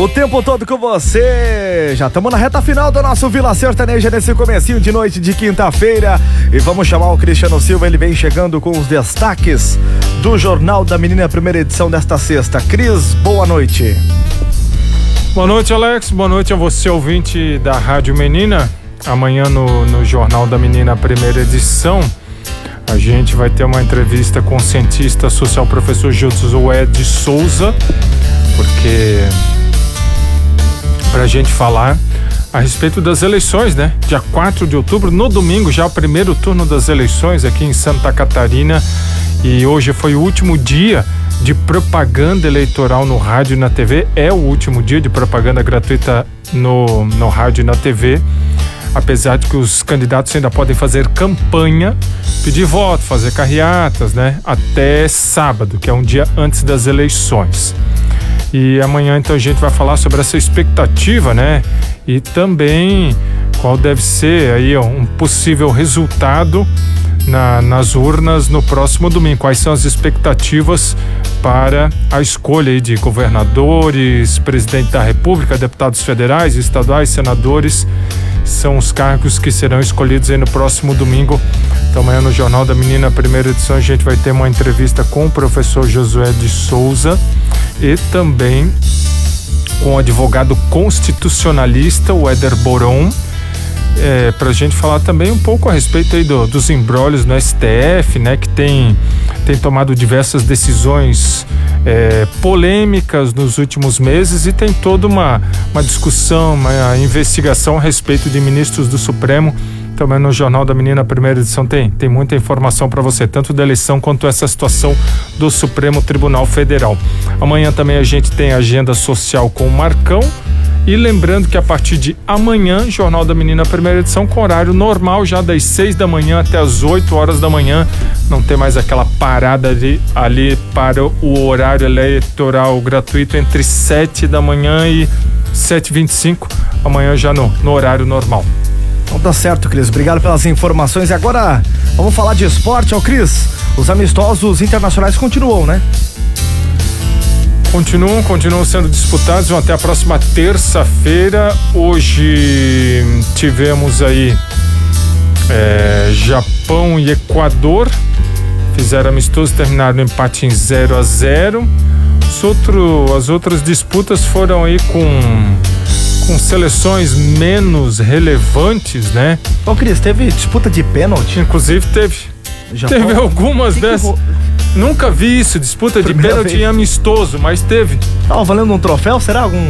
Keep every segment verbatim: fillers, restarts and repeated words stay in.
O tempo todo com você. Já estamos na reta final do nosso Vila Sertaneja nesse comecinho de noite de quinta-feira. E vamos chamar o Cristiano Silva, ele vem chegando com os destaques do Jornal da Menina, primeira edição desta sexta. Cris, boa noite. Boa noite, Alex. Boa noite a você, ouvinte da Rádio Menina. Amanhã no, no Jornal da Menina, primeira edição, a gente vai ter uma entrevista com o cientista social professor Josué de Souza, porque pra gente falar a respeito das eleições, né? Dia quatro de outubro, no domingo, já o primeiro turno das eleições aqui em Santa Catarina, e hoje foi o último dia de propaganda eleitoral no rádio e na T V. É o último dia de propaganda gratuita no, no rádio e na T V, apesar de que os candidatos ainda podem fazer campanha, pedir voto, fazer carreatas, né? Até sábado, que é um dia antes das eleições. E amanhã então a gente vai falar sobre essa expectativa, né? E também qual deve ser aí ó, um possível resultado na, nas urnas no próximo domingo. Quais são as expectativas para a escolha aí de governadores, presidente da República, deputados federais, estaduais, senadores. São os cargos que serão escolhidos aí no próximo domingo. Então amanhã no Jornal da Menina, primeira edição, a gente vai ter uma entrevista com o professor Josué de Souza e também com o advogado constitucionalista, o Éder Boron, é, para a gente falar também um pouco a respeito aí do, dos embrólios no S T F, né, que tem, tem tomado diversas decisões é, polêmicas nos últimos meses e tem toda uma, uma discussão, uma investigação a respeito de ministros do Supremo. Também no Jornal da Menina, primeira edição, tem, tem muita informação para você, tanto da eleição quanto essa situação do Supremo Tribunal Federal. Amanhã também a gente tem agenda social com o Marcão. E lembrando que a partir de amanhã, Jornal da Menina, primeira edição, com horário normal, já das seis da manhã até as oito horas da manhã. Não tem mais aquela parada ali, ali para o horário eleitoral gratuito entre sete da manhã e sete e vinte e cinco. Amanhã já no, no horário normal. Então tá certo, Cris. Obrigado pelas informações. E agora, vamos falar de esporte, ó, Cris. Os amistosos internacionais continuam, né? Continuam, continuam sendo disputados, vão até a próxima terça-feira. Hoje tivemos aí é, Japão e Equador, fizeram amistoso, terminaram no empate em zero a zero. Os outro, as outras disputas foram aí com, com seleções menos relevantes, né? Ô, Cris, teve disputa de pênalti? Inclusive teve. Japão, teve algumas que dessas. Que... Nunca vi isso, disputa de pênalti em amistoso, mas teve. Tava valendo um troféu, será? Algum...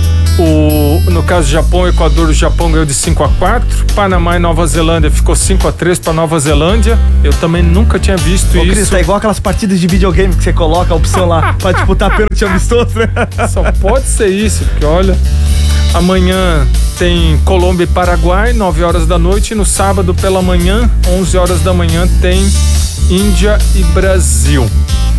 O, no caso Japão e Equador, o Japão ganhou de cinco a quatro, Panamá e Nova Zelândia ficou cinco a três para Nova Zelândia. Eu também nunca tinha visto Ô, isso. Cris, tá igual aquelas partidas de videogame que você coloca a opção lá para disputar pênalti amistoso, né? Só pode ser isso, porque olha, amanhã tem Colômbia e Paraguai, nove horas da noite, e no sábado pela manhã, onze horas da manhã, tem Índia e Brasil.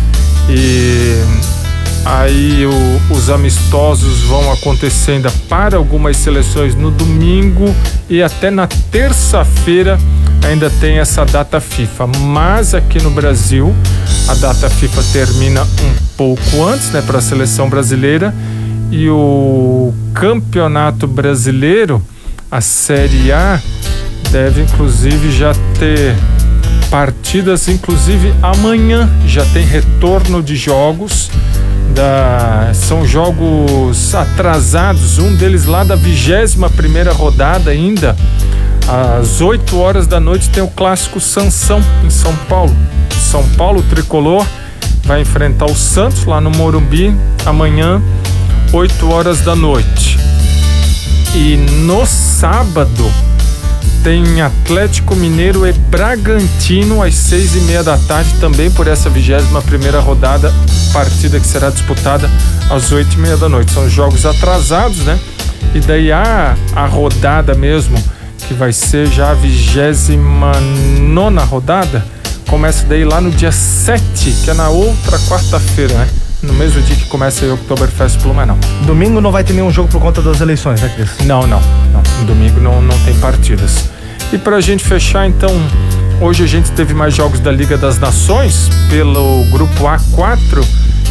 E aí o, os amistosos vão acontecer ainda para algumas seleções no domingo e até na terça-feira ainda tem essa data FIFA. Mas aqui no Brasil a data FIFA termina um pouco antes, né, para a seleção brasileira, e o Campeonato Brasileiro, a Série A, deve inclusive já ter partidas, inclusive amanhã já tem retorno de jogos, da, são jogos atrasados, um deles lá da vigésima primeira rodada ainda, às oito horas da noite tem o clássico Sansão em São Paulo. São Paulo Tricolor vai enfrentar o Santos lá no Morumbi amanhã, oito horas da noite. E no sábado tem Atlético Mineiro e Bragantino às seis e meia da tarde, também por essa vigésima primeira rodada, partida que será disputada às oito e meia da noite. São jogos atrasados, né? E daí a, a rodada mesmo, que vai ser já a vigésima nona rodada, começa daí lá no dia sete, que é na outra quarta-feira, né? No mesmo dia que começa o Oktoberfest Blumenau. Domingo não vai ter nenhum jogo por conta das eleições, né, Cris? Não, não, não. Domingo não, não tem partidas. E pra gente fechar, então, hoje a gente teve mais jogos da Liga das Nações pelo grupo A quatro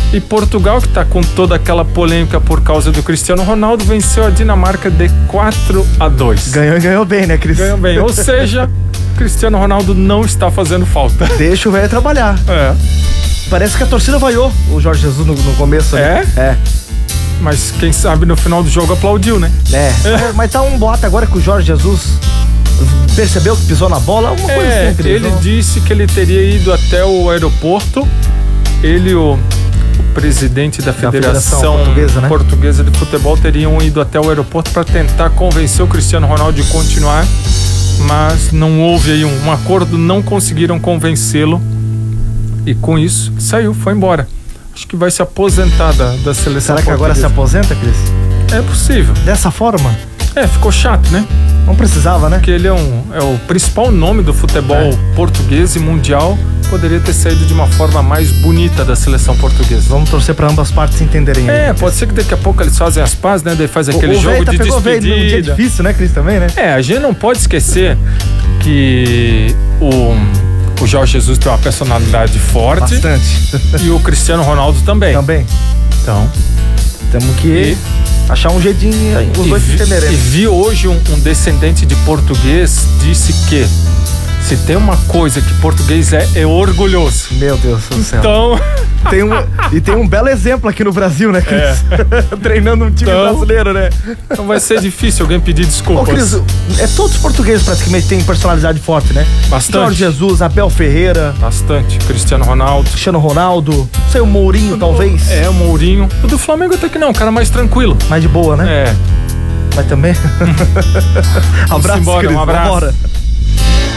E Portugal, que está com toda aquela polêmica por causa do Cristiano Ronaldo, venceu a Dinamarca de quatro a dois. Ganhou e ganhou bem, né, Cris? Ganhou bem. Ou seja, Cristiano Ronaldo não está fazendo falta. Deixa o velho trabalhar. É. Parece que a torcida vaiou o Jorge Jesus no, no começo. É? Né? É. Mas quem sabe no final do jogo aplaudiu, né? É. é. Mas, mas tá um boato agora que o Jorge Jesus percebeu que pisou na bola, alguma coisa é, assim. Cris, ele não? disse que ele teria ido até o aeroporto. Ele, o, o presidente da, Da Federação, Federação Portuguesa, né? Portuguesa de Futebol, teriam ido até o aeroporto para tentar convencer o Cristiano Ronaldo de continuar, mas não houve aí um, um acordo, não conseguiram convencê-lo e com isso saiu, foi embora. Acho que vai se aposentar da, da seleção Será que agora se aposenta, Cris? É possível. Dessa forma? É, ficou chato, né? Não precisava, né? Porque ele é, um, é o principal nome do futebol É. português e mundial. Poderia ter saído de uma forma mais bonita da seleção portuguesa. Vamos torcer pra ambas partes se entenderem. É, aí. pode ser que daqui a pouco eles fazem as pazes, né? Daí faz aquele o, o jogo tá de pegou velho num dia despedida. difícil, né, Cris, também, né? É, a gente não pode esquecer que o, o Jorge Jesus tem uma personalidade forte. Bastante. E o Cristiano Ronaldo também. Também. Então, Temos que E- achar um jeitinho aí, os e dois se vi, entenderem. e vi hoje um, um descendente de português disse que se tem uma coisa que português é, é orgulhoso. Meu Deus do céu. Então, Tem um, e tem um belo exemplo aqui no Brasil, né, Cris? É. Treinando um time Então- brasileiro, né? então vai ser difícil alguém pedir Ô, desculpas. Cris, é, todos os portugueses praticamente têm personalidade forte, né? Bastante. Jorge Jesus, Abel Ferreira, Bastante. Cristiano Ronaldo. Cristiano Ronaldo, não sei, o Mourinho, talvez. É, o Mourinho. O do Flamengo até que não, um cara mais tranquilo. Mais de boa, né? É. Mas também. Abraço, embora, Cris. um abraço. Vambora.